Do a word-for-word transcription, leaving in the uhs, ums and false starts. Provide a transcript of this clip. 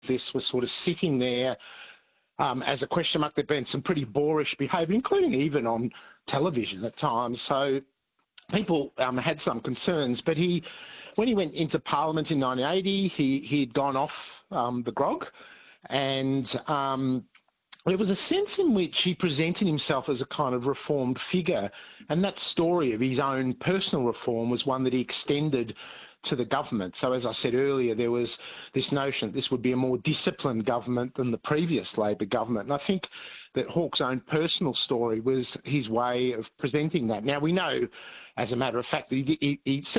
this was sort of sitting there um, as a question mark. There'd been some pretty boorish behaviour, including even on television at times. So people um, had some concerns, but he, when he went into Parliament in nineteen eighty, he he'd gone off um, the grog, and um, there was a sense in which he presented himself as a kind of reformed figure, and that story of his own personal reform was one that he extended to the government. So as I said earlier, there was this notion that this would be a more disciplined government than the previous Labor government. And I think that Hawke's own personal story was his way of presenting that. Now, we know, as a matter of fact, that he, he, he